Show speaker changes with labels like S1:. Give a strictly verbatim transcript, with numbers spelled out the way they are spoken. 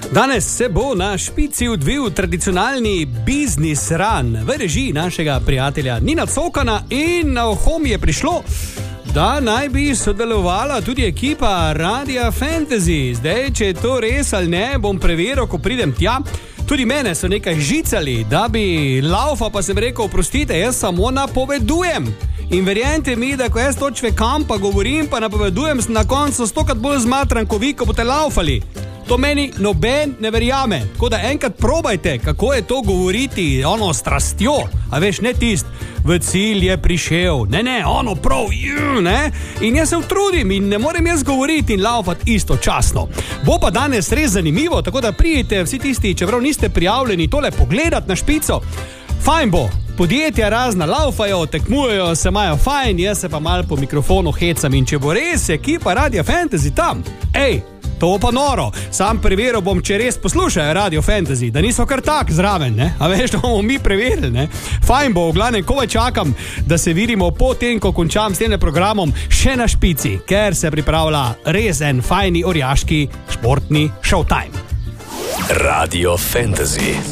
S1: Danes se bo na špici odvil tradicionalni biznis run v režiji našega prijatelja Nina Cokana in na uho mi je prišlo, da naj bi sodelovala tudi ekipa Radia Fantasy. Zdaj, če je to res ali ne, bom preveril, ko pridem tja. Tudi mene so nekaj žicali, da bi laufa, pa sem rekel, oprostite, jaz samo napovedujem. In verjente mi, da ko jaz točve kam pa govorim, pa napovedujem, sem na koncu stokrat bolj zmatran, ko vi, ko boste laufali. To meni noben ne verjame. Tako da enkrat probajte, kako je to govoriti, ono strastjo. A veš, ne tist, v cilj je prišel. Ne, ne, ono prav, ju, ne. In jaz se utrudim in ne morem jaz govoriti in laufati istočasno. Bo pa danes res zanimivo, tako da prijete vsi tisti, čeprav niste prijavljeni, tole pogledati na špico. Fajn bo. Podjetja razna laufajo, tekmujejo, se imajo fajn, jaz se pa malo po mikrofonu hecam in če bo res ekipa Radia Fantasy tam, ej, to pa noro. Sam preveril bom, če res poslušajo Radio Fantasy, da niso kar tak zraven, ne? A veš, da bomo mi preverili, ne? Fajn bo, v glavnem, komaj čakam, da se vidimo potem, ko končam s tem programom še na špici, ker se pripravlja res en fajni orjaški športni showtime.
S2: Radio Fantasy.